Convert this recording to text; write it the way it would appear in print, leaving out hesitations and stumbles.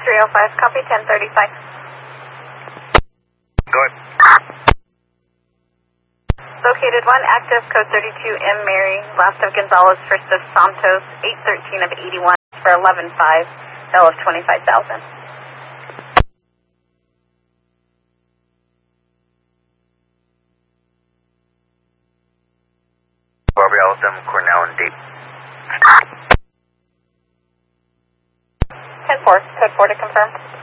305, copy 1035. Go ahead. Located 1, active, code 32, M. Mary, last of Gonzalez, first of Santos, 813 of 81 for 11.5, L of 25,000. Barbara Alstom, Cornell, and Date. 10-4, code 4 to confirm.